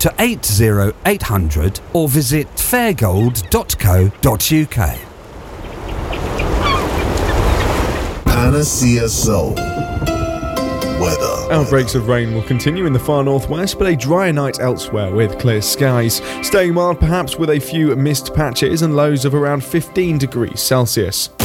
to 80800 or visit fairgold.co.uk. Panacea Soul. Weather. Outbreaks of rain will continue in the far northwest, but a drier night elsewhere with clear skies. Staying mild perhaps with a few mist patches and lows of around 15 degrees Celsius.